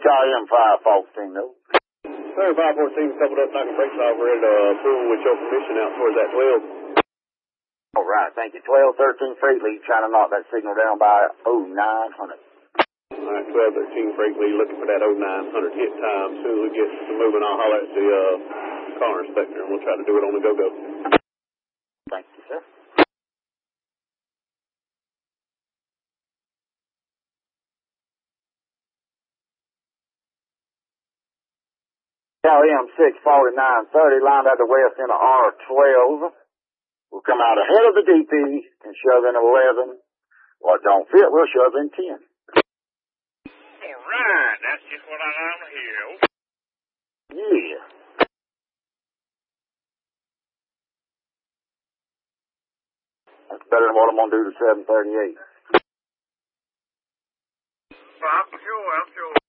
HRM 514, though. Sir, 514 coupled up, knocking brakes off. We're ready to pull with your permission out towards that 12. All right, thank you. 1213 freight lead, trying to knock that signal down by 0900. All right, 1213 freight lead, looking for that 0900 hit time. As soon as we get to moving, I'll holler at the car inspector, and we'll try to do it on the go-go. Thank you, sir. LM 64930, lined at the west end of R12. We'll come out ahead of the DP and shove in 11. What don't fit, we'll shove in 10. All right, that's just what I want to hear. Yeah. That's better than what I'm going to do to 738. Well, I'm sure.